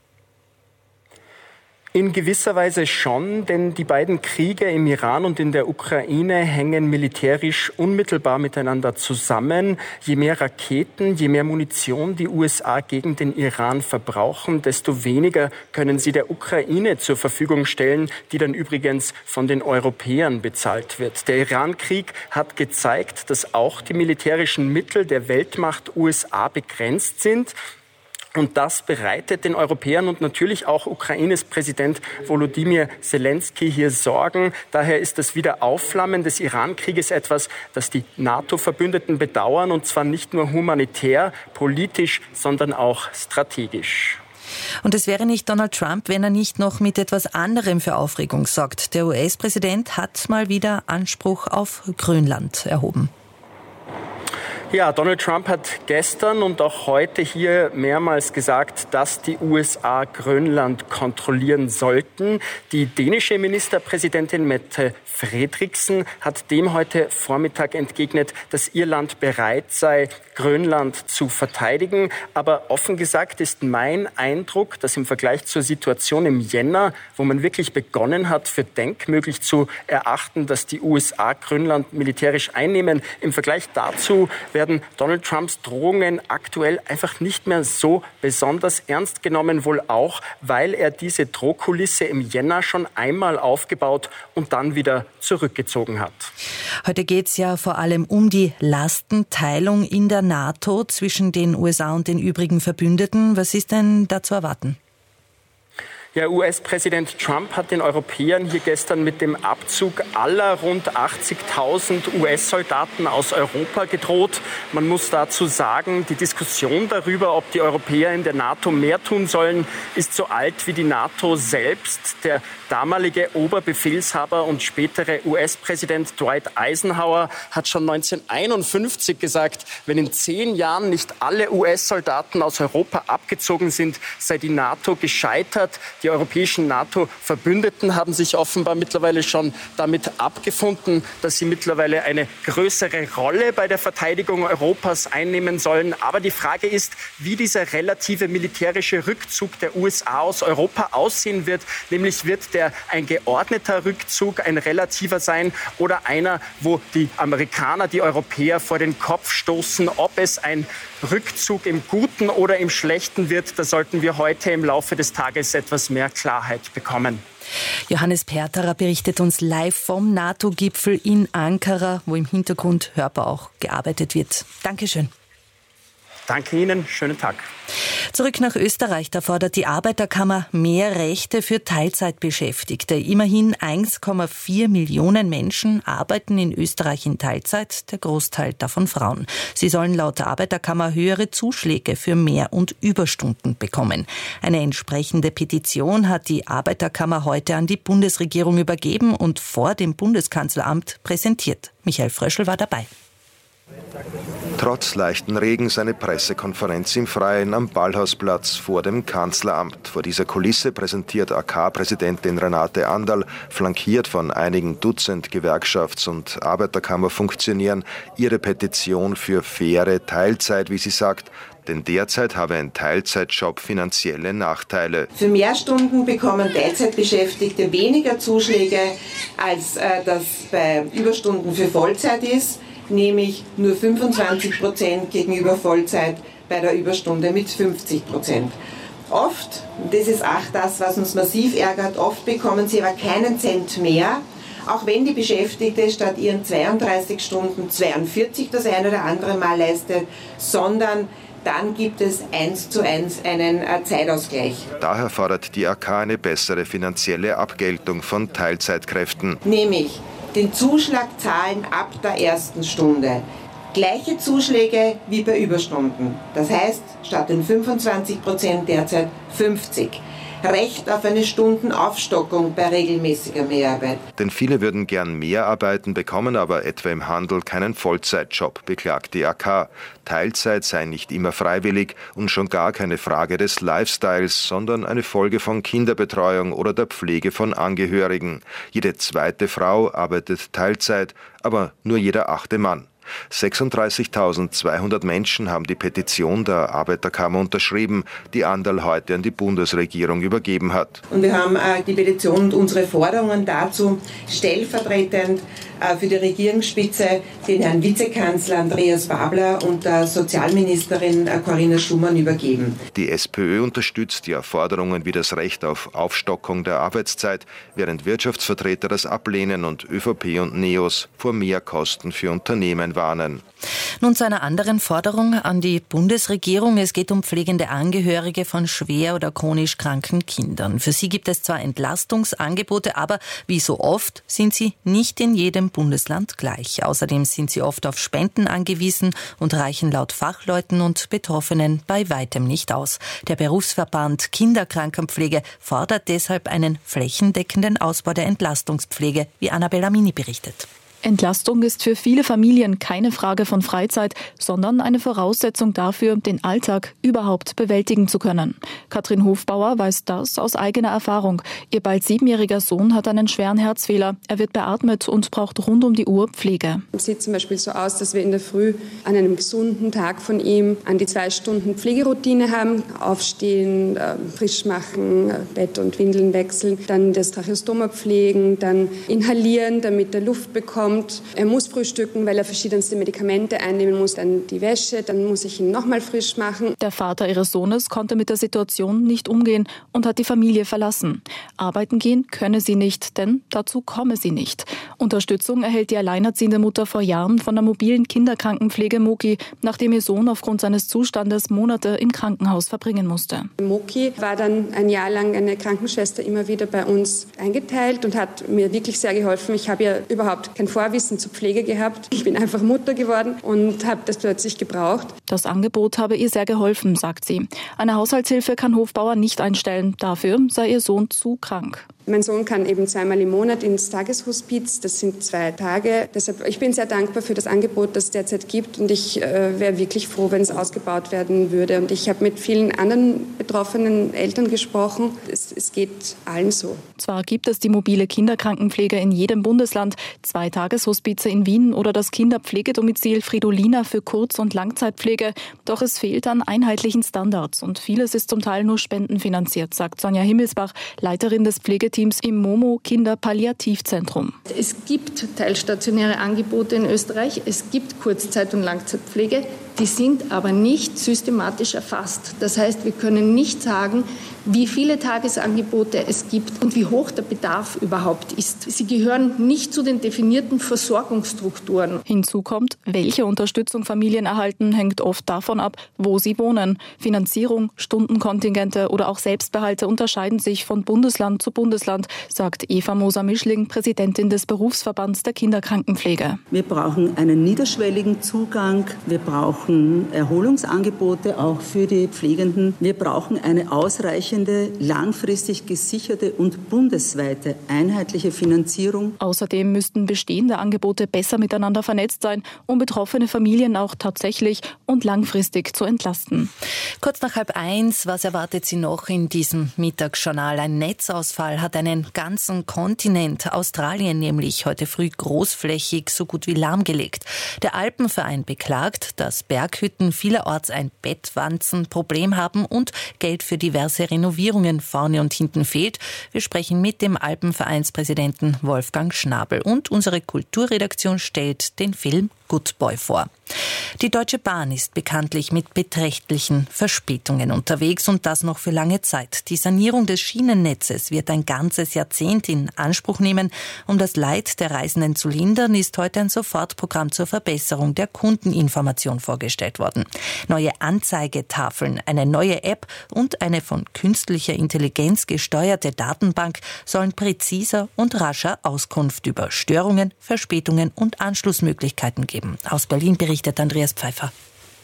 In gewisser Weise schon, denn die beiden Kriege im Iran und in der Ukraine hängen militärisch unmittelbar miteinander zusammen. Je mehr Raketen, je mehr Munition die USA gegen den Iran verbrauchen, desto weniger können sie der Ukraine zur Verfügung stellen, die dann übrigens von den Europäern bezahlt wird. Der Iran-Krieg hat gezeigt, dass auch die militärischen Mittel der Weltmacht USA begrenzt sind. Und das bereitet den Europäern und natürlich auch Ukraines Präsident Volodymyr Zelensky hier Sorgen. Daher ist das Wiederaufflammen des Iran-Krieges etwas, das die NATO-Verbündeten bedauern, und zwar nicht nur humanitär, politisch, sondern auch strategisch. Und es wäre nicht Donald Trump, wenn er nicht noch mit etwas anderem für Aufregung sorgt. Der US-Präsident hat mal wieder Anspruch auf Grönland erhoben. Ja, Donald Trump hat gestern und auch heute hier mehrmals gesagt, dass die USA Grönland kontrollieren sollten. Die dänische Ministerpräsidentin Mette Frederiksen hat dem heute Vormittag entgegnet, dass ihr Land bereit sei, Grönland zu verteidigen. Aber offen gesagt ist mein Eindruck, dass im Vergleich zur Situation im Jänner, wo man wirklich begonnen hat, für denkmöglich zu erachten, dass die USA Grönland militärisch einnehmen, im Vergleich dazu werden Donald Trumps Drohungen aktuell einfach nicht mehr so besonders ernst genommen, wohl auch, weil er diese Drohkulisse im Jänner schon einmal aufgebaut und dann wieder zurückgezogen hat. Heute geht es ja vor allem um die Lastenteilung in der NATO zwischen den USA und den übrigen Verbündeten. Was ist denn da zu erwarten? Ja, US-Präsident Trump hat den Europäern hier gestern mit dem Abzug aller rund 80.000 US-Soldaten aus Europa gedroht. Man muss dazu sagen, die Diskussion darüber, ob die Europäer in der NATO mehr tun sollen, ist so alt wie die NATO selbst. Der damalige Oberbefehlshaber und spätere US-Präsident Dwight Eisenhower hat schon 1951 gesagt, wenn in 10 Jahren nicht alle US-Soldaten aus Europa abgezogen sind, sei die NATO gescheitert. Die europäischen NATO-Verbündeten haben sich offenbar mittlerweile schon damit abgefunden, dass sie mittlerweile eine größere Rolle bei der Verteidigung Europas einnehmen sollen. Aber die Frage ist, wie dieser relative militärische Rückzug der USA aus Europa aussehen wird. Nämlich wird der ein geordneter Rückzug, ein relativer sein oder einer, wo die Amerikaner, die Europäer vor den Kopf stoßen. Ob es ein Rückzug im Guten oder im Schlechten wird, da sollten wir heute im Laufe des Tages etwas mehr Klarheit bekommen. Johannes Perterer berichtet uns live vom NATO-Gipfel in Ankara, wo im Hintergrund hörbar auch gearbeitet wird. Dankeschön. Danke Ihnen, schönen Tag. Zurück nach Österreich, da fordert die Arbeiterkammer mehr Rechte für Teilzeitbeschäftigte. Immerhin 1,4 Millionen Menschen arbeiten in Österreich in Teilzeit, der Großteil davon Frauen. Sie sollen laut der Arbeiterkammer höhere Zuschläge für Mehr- und Überstunden bekommen. Eine entsprechende Petition hat die Arbeiterkammer heute an die Bundesregierung übergeben und vor dem Bundeskanzleramt präsentiert. Michael Fröschl war dabei. Trotz leichten Regens eine Pressekonferenz im Freien am Ballhausplatz vor dem Kanzleramt. Vor dieser Kulisse präsentiert AK-Präsidentin Renate Anderl, flankiert von einigen Dutzend Gewerkschafts- und Arbeiterkammerfunktionären, ihre Petition für faire Teilzeit, wie sie sagt. Denn derzeit habe ein Teilzeitjob finanzielle Nachteile. Für Mehrstunden bekommen Teilzeitbeschäftigte weniger Zuschläge, als das bei Überstunden für Vollzeit ist. Nämlich nur 25% gegenüber Vollzeit bei der Überstunde mit 50%. Oft, das ist auch das, was uns massiv ärgert, oft bekommen sie aber keinen Cent mehr, auch wenn die Beschäftigte statt ihren 32 Stunden 42 das ein oder andere Mal leistet, sondern dann gibt es 1:1 einen Zeitausgleich. Daher fordert die AK eine bessere finanzielle Abgeltung von Teilzeitkräften. Nämlich den Zuschlag zahlen ab der ersten Stunde. Gleiche Zuschläge wie bei Überstunden. Das heißt, statt den 25% derzeit 50%. Recht auf eine Stundenaufstockung bei regelmäßiger Mehrarbeit. Denn viele würden gern mehr arbeiten, bekommen aber etwa im Handel keinen Vollzeitjob, beklagt die AK. Teilzeit sei nicht immer freiwillig und schon gar keine Frage des Lifestyles, sondern eine Folge von Kinderbetreuung oder der Pflege von Angehörigen. Jede zweite Frau arbeitet Teilzeit, aber nur jeder 8. Mann. 36.200 Menschen haben die Petition der Arbeiterkammer unterschrieben, die Anderl heute an die Bundesregierung übergeben hat. Und wir haben die Petition und unsere Forderungen dazu stellvertretend für die Regierungsspitze den Herrn Vizekanzler Andreas Babler und der Sozialministerin Corinna Schumann übergeben. Die SPÖ unterstützt ja Forderungen wie das Recht auf Aufstockung der Arbeitszeit, während Wirtschaftsvertreter das ablehnen und ÖVP und NEOS vor Mehrkosten für Unternehmen warnen. Nun zu einer anderen Forderung an die Bundesregierung. Es geht um pflegende Angehörige von schwer oder chronisch kranken Kindern. Für sie gibt es zwar Entlastungsangebote, aber wie so oft sind sie nicht in jedem Bundesland gleich. Außerdem sind sie oft auf Spenden angewiesen und reichen laut Fachleuten und Betroffenen bei weitem nicht aus. Der Berufsverband Kinderkrankenpflege fordert deshalb einen flächendeckenden Ausbau der Entlastungspflege, wie Annabella Mini berichtet. Entlastung ist für viele Familien keine Frage von Freizeit, sondern eine Voraussetzung dafür, den Alltag überhaupt bewältigen zu können. Katrin Hofbauer weiß das aus eigener Erfahrung. Ihr bald 7-jähriger Sohn hat einen schweren Herzfehler. Er wird beatmet und braucht rund um die Uhr Pflege. Es sieht zum Beispiel so aus, dass wir in der Früh an einem gesunden Tag von ihm an die 2 Stunden Pflegeroutine haben. Aufstehen, frisch machen, Bett und Windeln wechseln, dann das Tracheostoma pflegen, dann inhalieren, damit er Luft bekommt. Er muss frühstücken, weil er verschiedenste Medikamente einnehmen muss, dann die Wäsche, dann muss ich ihn nochmal frisch machen. Der Vater ihres Sohnes konnte mit der Situation nicht umgehen und hat die Familie verlassen. Arbeiten gehen könne sie nicht, denn dazu komme sie nicht. Unterstützung erhält die alleinerziehende Mutter vor Jahren von der mobilen Kinderkrankenpflege Moki, nachdem ihr Sohn aufgrund seines Zustandes Monate im Krankenhaus verbringen musste. Moki war dann ein Jahr lang eine Krankenschwester immer wieder bei uns eingeteilt und hat mir wirklich sehr geholfen. Ich habe ja überhaupt kein Vorwissen zur Pflege gehabt. Ich bin einfach Mutter geworden und habe das plötzlich gebraucht. Das Angebot habe ihr sehr geholfen, sagt sie. Eine Haushaltshilfe kann Hofbauer nicht einstellen. Dafür sei ihr Sohn zu krank. Mein Sohn kann eben 2-mal im Monat ins Tageshospiz. Das sind 2 Tage. Deshalb, ich bin sehr dankbar für das Angebot, das es derzeit gibt. Und ich wäre wirklich froh, wenn es ausgebaut werden würde. Und ich habe mit vielen anderen betroffenen Eltern gesprochen. Es geht allen so. Zwar gibt es die mobile Kinderkrankenpflege in jedem Bundesland, 2 Tageshospize in Wien oder das Kinderpflegedomizil Fridolina für Kurz- und Langzeitpflege. Doch es fehlt an einheitlichen Standards. Und vieles ist zum Teil nur spendenfinanziert, sagt Sonja Himmelsbach, Leiterin des Pflegeteams im Momo Kinderpalliativzentrum. Es gibt teilstationäre Angebote in Österreich. Es gibt Kurzzeit- und Langzeitpflege. Die sind aber nicht systematisch erfasst. Das heißt, wir können nicht sagen, wie viele Tagesangebote es gibt und wie hoch der Bedarf überhaupt ist. Sie gehören nicht zu den definierten Versorgungsstrukturen. Hinzu kommt, welche Unterstützung Familien erhalten, hängt oft davon ab, wo sie wohnen. Finanzierung, Stundenkontingente oder auch Selbstbehalte unterscheiden sich von Bundesland zu Bundesland, sagt Eva Moser-Mischling, Präsidentin des Berufsverbands der Kinderkrankenpflege. Wir brauchen einen niederschwelligen Zugang. Wir brauchen Erholungsangebote auch für die Pflegenden. Wir brauchen eine ausreichende, langfristig gesicherte und bundesweite einheitliche Finanzierung. Außerdem müssten bestehende Angebote besser miteinander vernetzt sein, um betroffene Familien auch tatsächlich und langfristig zu entlasten. Kurz nach 12:30, was erwartet Sie noch in diesem Mittagsjournal? Ein Netzausfall hat einen ganzen Kontinent, Australien nämlich, heute früh großflächig so gut wie lahmgelegt. Der Alpenverein beklagt, dass Berghütten vielerorts ein Bettwanzenproblem haben und Geld für diverse Renovierungen vorne und hinten fehlt. Wir sprechen mit dem Alpenvereinspräsidenten Wolfgang Schnabel und unsere Kulturredaktion stellt den Film Good Boy vor. Die Deutsche Bahn ist bekanntlich mit beträchtlichen Verspätungen unterwegs und das noch für lange Zeit. Die Sanierung des Schienennetzes wird ein ganzes Jahrzehnt in Anspruch nehmen. Um das Leid der Reisenden zu lindern, ist heute ein Sofortprogramm zur Verbesserung der Kundeninformation vorgestellt worden. Neue Anzeigetafeln, eine neue App und eine von künstlicher Intelligenz gesteuerte Datenbank sollen präziser und rascher Auskunft über Störungen, Verspätungen und Anschlussmöglichkeiten geben. Aus Berlin berichtet Andreas Pfeiffer.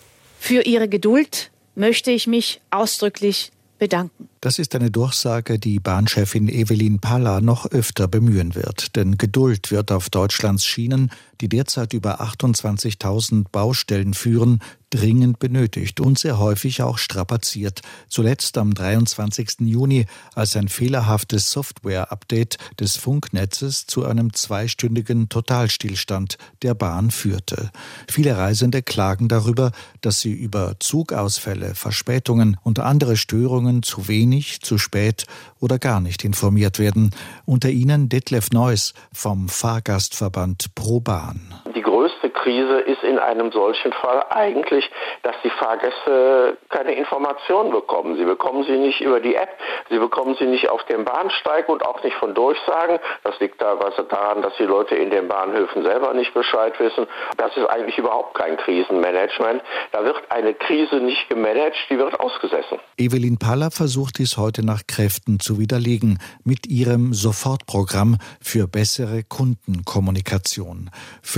Für Ihre Geduld möchte ich mich ausdrücklich bedanken. Das ist eine Durchsage, die Bahnchefin Evelyn Palla noch öfter bemühen wird. Denn Geduld wird auf Deutschlands Schienen, die derzeit über 28.000 Baustellen führen, dringend benötigt und sehr häufig auch strapaziert. Zuletzt am 23. Juni, als ein fehlerhaftes Software-Update des Funknetzes zu einem 2-stündigen Totalstillstand der Bahn führte. Viele Reisende klagen darüber, dass sie über Zugausfälle, Verspätungen und andere Störungen zu wenig, zu spät oder gar nicht informiert werden. Unter ihnen Detlef Neuss vom Fahrgastverband ProBahn. Die größte Krise ist in einem solchen Fall eigentlich, dass die Fahrgäste keine Informationen bekommen. Sie bekommen sie nicht über die App, sie bekommen sie nicht auf dem Bahnsteig und auch nicht von Durchsagen. Das liegt teilweise daran, dass die Leute in den Bahnhöfen selber nicht Bescheid wissen. Das ist eigentlich überhaupt kein Krisenmanagement. Da wird eine Krise nicht gemanagt, die wird ausgesessen. Evelyn Palla versucht dies heute nach Kräften zu widerlegen mit ihrem Sofortprogramm für bessere Kundenkommunikation.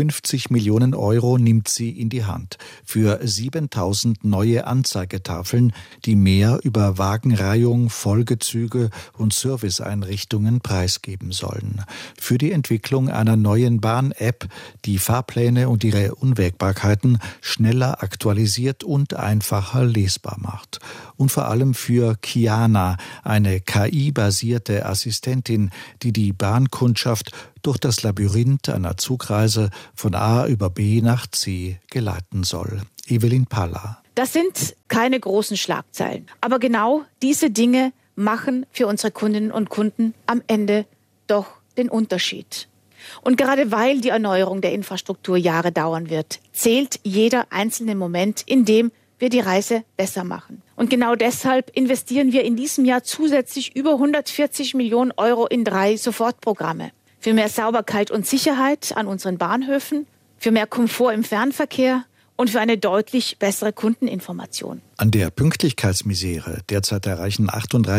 50 Millionen Euro nimmt sie in die Hand für 7.000 neue Anzeigetafeln, die mehr über Wagenreihung, Folgezüge und Serviceeinrichtungen preisgeben sollen. Für die Entwicklung einer neuen Bahn-App, die Fahrpläne und ihre Unwägbarkeiten schneller aktualisiert und einfacher lesbar macht. Und vor allem für Kiana, eine KI-basierte Assistentin, die die Bahnkundschaft durch das Labyrinth einer Zugreise von A über B nach C geleiten soll. Evelyn Palla. Das sind keine großen Schlagzeilen. Aber genau diese Dinge machen für unsere Kundinnen und Kunden am Ende doch den Unterschied. Und gerade weil die Erneuerung der Infrastruktur Jahre dauern wird, zählt jeder einzelne Moment, in dem wir die Reise besser machen. Und genau deshalb investieren wir in diesem Jahr zusätzlich über 140 Millionen Euro in 3 Sofortprogramme. Für mehr Sauberkeit und Sicherheit an unseren Bahnhöfen, für mehr Komfort im Fernverkehr und für eine deutlich bessere Kundeninformation. An der Pünktlichkeitsmisere, derzeit erreichen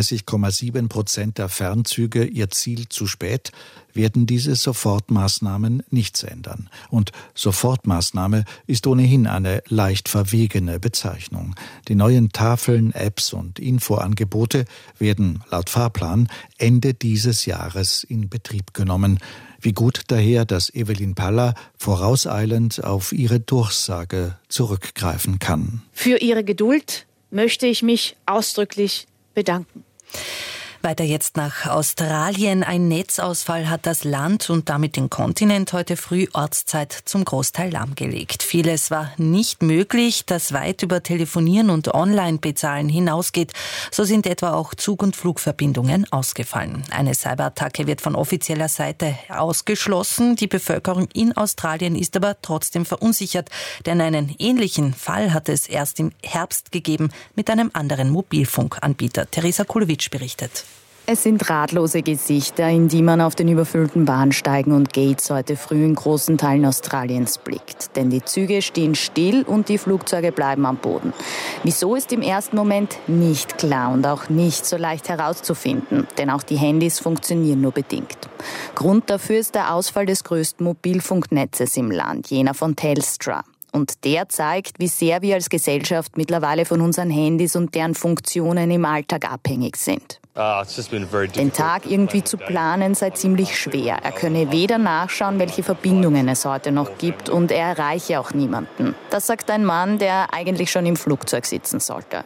38,7% der Fernzüge ihr Ziel zu spät, werden diese Sofortmaßnahmen nichts ändern. Und Sofortmaßnahme ist ohnehin eine leicht verwegene Bezeichnung. Die neuen Tafeln, Apps und Infoangebote werden laut Fahrplan Ende dieses Jahres in Betrieb genommen. Wie gut daher, dass Evelyn Palla vorauseilend auf ihre Durchsage zurückgreifen kann. Für Ihre Geduld möchte ich mich ausdrücklich bedanken. Weiter jetzt nach Australien. Ein Netzausfall hat das Land und damit den Kontinent heute früh Ortszeit zum Großteil lahmgelegt. Vieles war nicht möglich, das weit über Telefonieren und Online-Bezahlen hinausgeht. So sind etwa auch Zug- und Flugverbindungen ausgefallen. Eine Cyberattacke wird von offizieller Seite ausgeschlossen. Die Bevölkerung in Australien ist aber trotzdem verunsichert, denn einen ähnlichen Fall hat es erst im Herbst gegeben mit einem anderen Mobilfunkanbieter. Theresa Kulowitsch berichtet. Es sind ratlose Gesichter, in die man auf den überfüllten Bahnsteigen und Gates heute früh in großen Teilen Australiens blickt. Denn die Züge stehen still und die Flugzeuge bleiben am Boden. Wieso ist im ersten Moment nicht klar und auch nicht so leicht herauszufinden, denn auch die Handys funktionieren nur bedingt. Grund dafür ist der Ausfall des größten Mobilfunknetzes im Land, jener von Telstra. Und der zeigt, wie sehr wir als Gesellschaft mittlerweile von unseren Handys und deren Funktionen im Alltag abhängig sind. Den Tag irgendwie zu planen sei ziemlich schwer. Er könne weder nachschauen, welche Verbindungen es heute noch gibt, und er erreiche auch niemanden. Das sagt ein Mann, der eigentlich schon im Flugzeug sitzen sollte.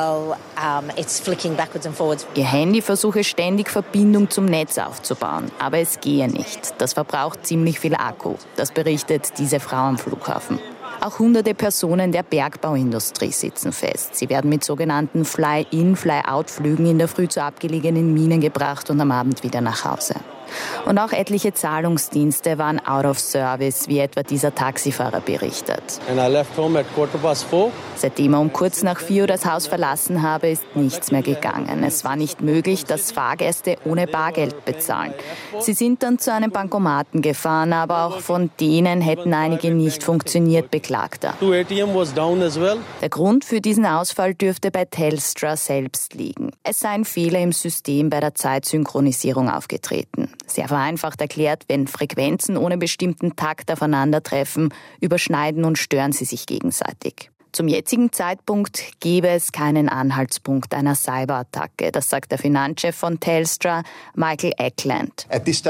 Ihr Handy versuche ständig Verbindung zum Netz aufzubauen, aber es gehe nicht. Das verbraucht ziemlich viel Akku. Das berichtet diese Frau am Flughafen. Auch hunderte Personen der Bergbauindustrie sitzen fest. Sie werden mit sogenannten Fly-in, Fly-out-Flügen in der Früh zu abgelegenen Minen gebracht und am Abend wieder nach Hause. Und auch etliche Zahlungsdienste waren out of service, wie etwa dieser Taxifahrer berichtet. Seitdem er um kurz nach 4 Uhr das Haus verlassen habe, ist nichts mehr gegangen. Es war nicht möglich, dass Fahrgäste ohne Bargeld bezahlen. Sie sind dann zu einem Bankomaten gefahren, aber auch von denen hätten einige nicht funktioniert, beklagt er. Der Grund für diesen Ausfall dürfte bei Telstra selbst liegen. Es sei ein Fehler im System bei der Zeitsynchronisierung aufgetreten. Sehr vereinfacht erklärt, wenn Frequenzen ohne bestimmten Takt aufeinandertreffen, überschneiden und stören sie sich gegenseitig. Zum jetzigen Zeitpunkt gebe es keinen Anhaltspunkt einer Cyberattacke. Das sagt der Finanzchef von Telstra, Michael Eckland.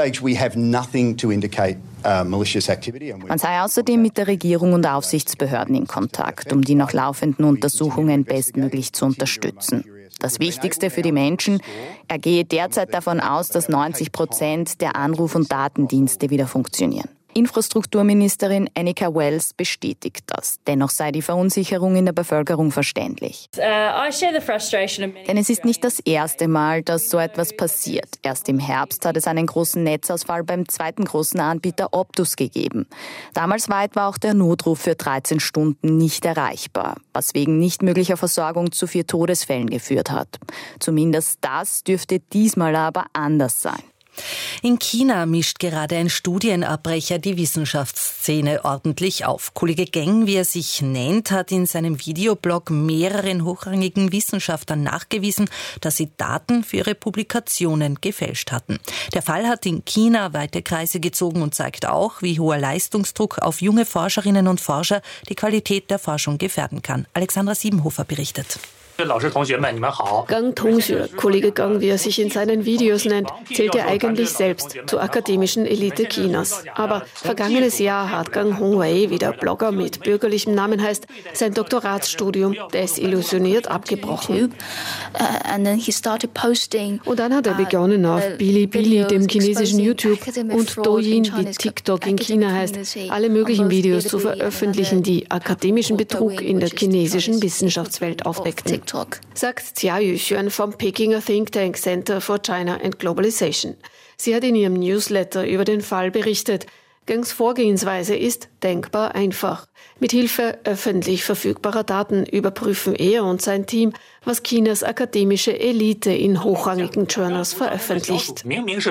Man sei außerdem mit der Regierung und Aufsichtsbehörden in Kontakt, um die noch laufenden Untersuchungen bestmöglich zu unterstützen. Das Wichtigste für die Menschen, er gehe derzeit davon aus, dass 90% der Anruf- und Datendienste wieder funktionieren. Infrastrukturministerin Annika Wells bestätigt das. Dennoch sei die Verunsicherung in der Bevölkerung verständlich. Denn es ist nicht das erste Mal, dass so etwas passiert. Erst im Herbst hat es einen großen Netzausfall beim zweiten großen Anbieter Optus gegeben. Damals war etwa auch der Notruf für 13 Stunden nicht erreichbar, was wegen nicht möglicher Versorgung zu 4 Todesfällen geführt hat. Zumindest das dürfte diesmal aber anders sein. In China mischt gerade ein Studienabbrecher die Wissenschaftsszene ordentlich auf. Kollege Geng, wie er sich nennt, hat in seinem Videoblog mehreren hochrangigen Wissenschaftlern nachgewiesen, dass sie Daten für ihre Publikationen gefälscht hatten. Der Fall hat in China weite Kreise gezogen und zeigt auch, wie hoher Leistungsdruck auf junge Forscherinnen und Forscher die Qualität der Forschung gefährden kann. Alexandra Siebenhofer berichtet. Gang Tongxue, Kollege Gang, wie er sich in seinen Videos nennt, zählt er eigentlich selbst zur akademischen Elite Chinas. Aber vergangenes Jahr hat Gang Hongwei, wie der Blogger mit bürgerlichem Namen heißt, sein Doktoratsstudium desillusioniert abgebrochen. Und dann hat er begonnen, auf Bilibili, dem chinesischen YouTube, und Douyin, wie TikTok in China heißt, alle möglichen Videos zu veröffentlichen, die akademischen Betrug in der chinesischen Wissenschaftswelt aufdeckten. Sagt Jia Yuxuan vom Pekinger Think Tank Center for China and Globalization. Sie hat in ihrem Newsletter über den Fall berichtet. Gangs Vorgehensweise ist denkbar einfach. Mithilfe öffentlich verfügbarer Daten überprüfen er und sein Team, was Chinas akademische Elite in hochrangigen Journals veröffentlicht.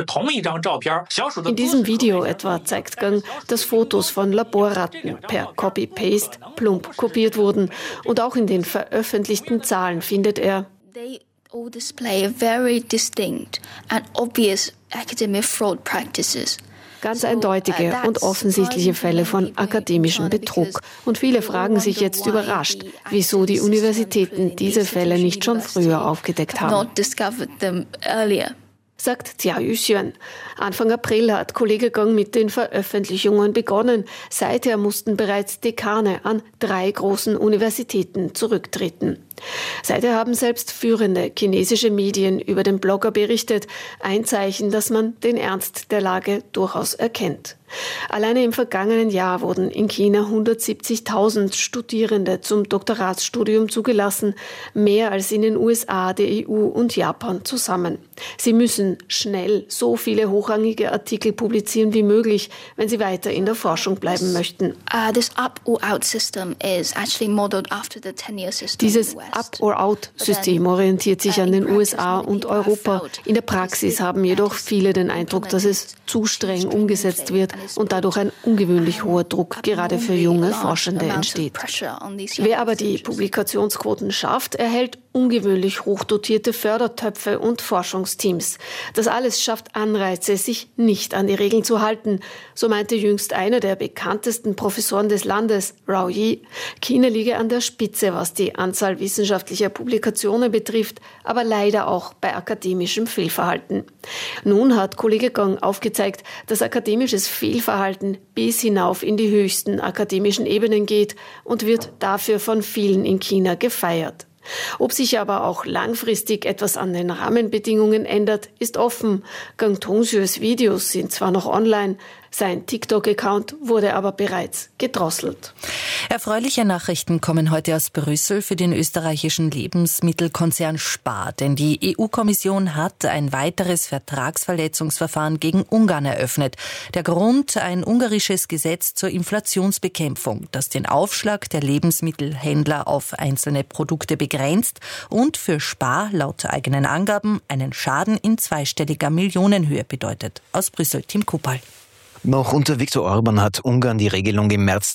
In diesem Video etwa zeigt Gang, dass Fotos von Laborratten per Copy-Paste plump kopiert wurden. Und auch in den veröffentlichten Zahlen findet er: They all display very distinct and obvious academic fraud practices. Ganz eindeutige und offensichtliche Fälle von akademischem Betrug. Und viele fragen sich jetzt überrascht, wieso die Universitäten diese Fälle nicht schon früher aufgedeckt haben. sagt Jia Yuxian. Anfang April hat Kollege Gong mit den Veröffentlichungen begonnen. Seither mussten bereits Dekane an 3 großen Universitäten zurücktreten. Seither haben selbst führende chinesische Medien über den Blogger berichtet. Ein Zeichen, dass man den Ernst der Lage durchaus erkennt. Alleine im vergangenen Jahr wurden in China 170.000 Studierende zum Doktoratsstudium zugelassen, mehr als in den USA, der EU und Japan zusammen. Sie müssen schnell so viele hochrangige Artikel publizieren wie möglich, wenn sie weiter in der Forschung bleiben möchten. Dieses Up-or-Out-System orientiert sich an den USA und Europa. In der Praxis haben jedoch viele den Eindruck, dass es zu streng umgesetzt wird und dadurch ein ungewöhnlich hoher Druck gerade für junge Forschende entsteht. Wer aber die Publikationsquoten schafft, erhält ungewöhnlich hochdotierte Fördertöpfe und Forschungsteams. Das alles schafft Anreize, sich nicht an die Regeln zu halten. So meinte jüngst einer der bekanntesten Professoren des Landes, Rao Yi. China liege an der Spitze, was die Anzahl wissenschaftlicher Publikationen betrifft, aber leider auch bei akademischem Fehlverhalten. Nun hat Kollege Gong aufgezeigt, dass akademisches Fehlverhalten bis hinauf in die höchsten akademischen Ebenen geht und wird dafür von vielen in China gefeiert. Ob sich aber auch langfristig etwas an den Rahmenbedingungen ändert, ist offen. Gang Tongxues Videos sind zwar noch online, sein TikTok-Account wurde aber bereits gedrosselt. Erfreuliche Nachrichten kommen heute aus Brüssel für den österreichischen Lebensmittelkonzern Spar. Denn die EU-Kommission hat ein weiteres Vertragsverletzungsverfahren gegen Ungarn eröffnet. Der Grund: ein ungarisches Gesetz zur Inflationsbekämpfung, das den Aufschlag der Lebensmittelhändler auf einzelne Produkte begrenzt und für Spar laut eigenen Angaben einen Schaden in zweistelliger Millionenhöhe bedeutet. Aus Brüssel, Tim Kupal. Noch unter Viktor Orban hat Ungarn die Regelung im März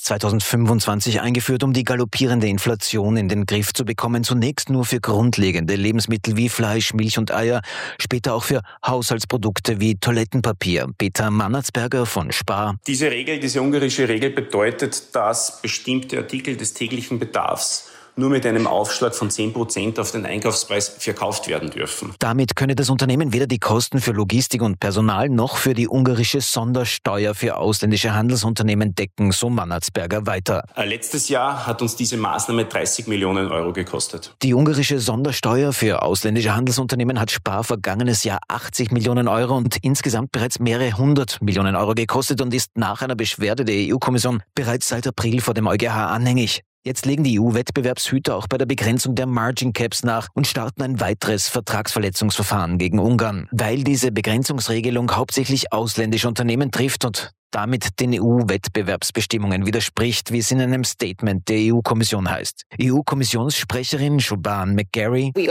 2025 eingeführt, um die galoppierende Inflation in den Griff zu bekommen. Zunächst nur für grundlegende Lebensmittel wie Fleisch, Milch und Eier, später auch für Haushaltsprodukte wie Toilettenpapier. Peter Mannertsberger von Spar. Diese ungarische Regel bedeutet, dass bestimmte Artikel des täglichen Bedarfs nur mit einem Aufschlag von 10% auf den Einkaufspreis verkauft werden dürfen. Damit könne das Unternehmen weder die Kosten für Logistik und Personal noch für die ungarische Sondersteuer für ausländische Handelsunternehmen decken, so Mannertsberger weiter. Letztes Jahr hat uns diese Maßnahme 30 Millionen Euro gekostet. Die ungarische Sondersteuer für ausländische Handelsunternehmen hat Spar vergangenes Jahr 80 Millionen Euro und insgesamt bereits mehrere 100 Millionen Euro gekostet und ist nach einer Beschwerde der EU-Kommission bereits seit April vor dem EuGH anhängig. Jetzt legen die EU-Wettbewerbshüter auch bei der Begrenzung der Margin Caps nach und starten ein weiteres Vertragsverletzungsverfahren gegen Ungarn, weil diese Begrenzungsregelung hauptsächlich ausländische Unternehmen trifft und damit den EU-Wettbewerbsbestimmungen widerspricht, wie es in einem Statement der EU-Kommission heißt. EU-Kommissionssprecherin Siobhan McGarry: Wir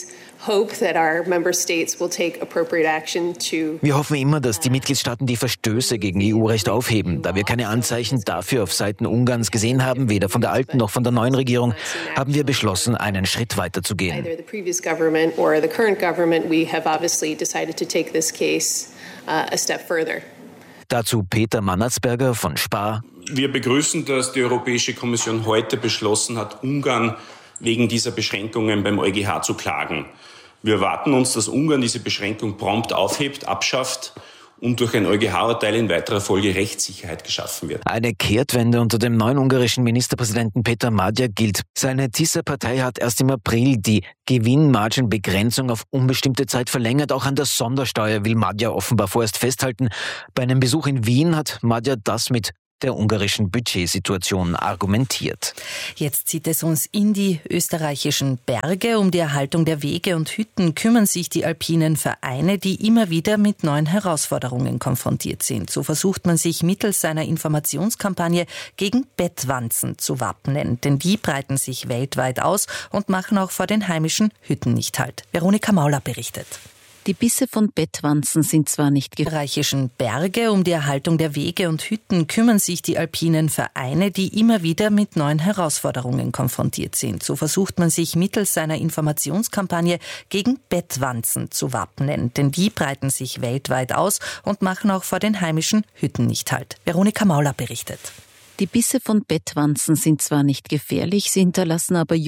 hoffen immer, dass die Mitgliedstaaten die Verstöße gegen EU-Recht aufheben. Da wir keine Anzeichen dafür auf Seiten Ungarns gesehen haben, weder von der alten noch von der neuen Regierung, haben wir beschlossen, einen Schritt weiter zu gehen. Dazu Peter Mannertsberger von Spar. Wir begrüßen, dass die Europäische Kommission heute beschlossen hat, Ungarn wegen dieser Beschränkungen beim EuGH zu klagen. Wir erwarten uns, dass Ungarn diese Beschränkung prompt aufhebt, abschafft und durch ein EuGH-Urteil in weiterer Folge Rechtssicherheit geschaffen wird. Eine Kehrtwende unter dem neuen ungarischen Ministerpräsidenten Peter Magyar gilt. Seine TISA-Partei hat erst im April die Gewinnmargenbegrenzung auf unbestimmte Zeit verlängert. Auch an der Sondersteuer will Magyar offenbar vorerst festhalten. Bei einem Besuch in Wien hat Magyar das mit der ungarischen Budgetsituation argumentiert. Jetzt zieht es uns in die österreichischen Berge. Um die Erhaltung der Wege und Hütten kümmern sich die alpinen Vereine, die immer wieder mit neuen Herausforderungen konfrontiert sind. So versucht man sich mittels einer Informationskampagne gegen Bettwanzen zu wappnen. Denn die breiten sich weltweit aus und machen auch vor den heimischen Hütten nicht Halt. Veronika Mauler berichtet. Die Bisse von Bettwanzen sind zwar nicht österreichischen Berge. Um die Erhaltung der Wege und Hütten kümmern sich die alpinen Vereine, die immer wieder mit neuen Herausforderungen konfrontiert sind. So versucht man sich mittels einer Informationskampagne gegen Bettwanzen zu wappnen. Denn die breiten sich weltweit aus und machen auch vor den heimischen Hütten nicht Halt. Veronika Mauler berichtet. Die Bisse von Bettwanzen sind zwar nicht gefährlich, sie hinterlassen aber